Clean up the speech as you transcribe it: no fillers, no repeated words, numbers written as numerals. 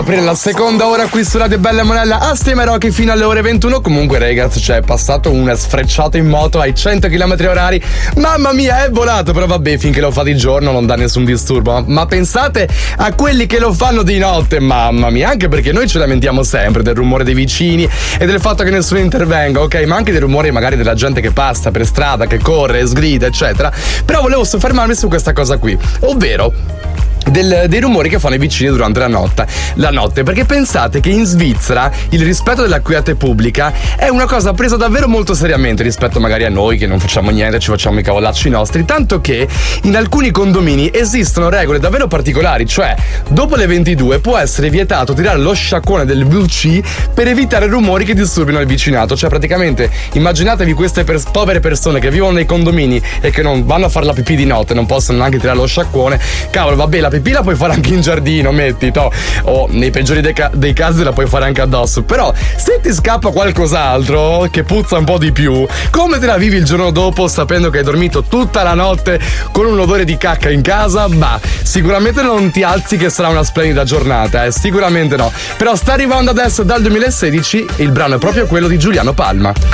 Per la seconda ora qui su Radio Bella Monella assieme a Rocky fino alle ore 21. Comunque ragazzi, c'è passato una sfrecciata in moto ai 100 km orari. Mamma mia, è volato. Però vabbè, finché lo fa di giorno non dà nessun disturbo. Ma pensate a quelli che lo fanno di notte. Mamma mia, anche perché noi ci lamentiamo sempre del rumore dei vicini e del fatto che nessuno intervenga, ok? Ma anche dei rumori magari della gente che passa per strada, che corre, sgrida, eccetera. Però volevo soffermarmi su questa cosa qui, ovvero dei rumori che fanno i vicini durante la notte, perché pensate che in Svizzera il rispetto della quiete pubblica è una cosa presa davvero molto seriamente rispetto magari a noi che non facciamo niente, ci facciamo i cavolacci nostri, tanto che in alcuni condomini esistono regole davvero particolari, cioè dopo le 22 può essere vietato tirare lo sciacquone del WC per evitare rumori che disturbino il vicinato. Cioè praticamente immaginatevi queste povere persone che vivono nei condomini e che non vanno a fare la pipì di notte, non possono neanche tirare lo sciacquone. Cavolo, vabbè, la pipì la puoi fare anche in giardino, o nei peggiori dei casi la puoi fare anche addosso, però se ti scappa qualcos'altro che puzza un po' di più, come te la vivi il giorno dopo sapendo che hai dormito tutta la notte con un odore di cacca in casa? Bah, sicuramente non ti alzi che sarà una splendida giornata, sicuramente no. Però sta arrivando adesso dal 2016 il brano è proprio quello di Giuliano Palma.